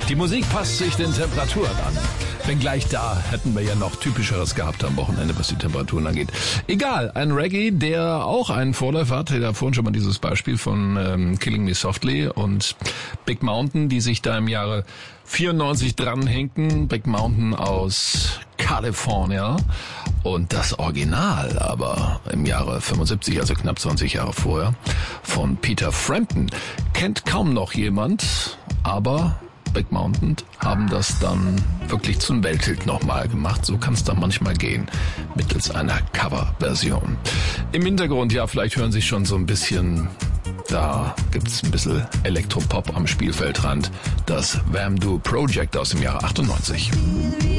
Die Musik passt sich den Temperaturen an. Wenngleich da hätten wir ja noch Typischeres gehabt am Wochenende, was die Temperaturen angeht. Egal, ein Reggae, der auch einen Vorläufer hat. Da vorhin schon mal dieses Beispiel von Killing Me Softly und Big Mountain, die sich da im Jahre 94 dranhinken. Big Mountain aus California. Und das Original aber im Jahre 75, also knapp 20 Jahre vorher, von Peter Frampton. Kennt kaum noch jemand, aber Big Mountain haben das dann wirklich zum Welthit nochmal gemacht. So kann es dann manchmal gehen, mittels einer Coverversion. Im Hintergrund, ja, vielleicht hören Sie schon so ein bisschen, da gibt's ein bisschen Elektropop am Spielfeldrand. Das Vamdoo Project aus dem Jahre 98.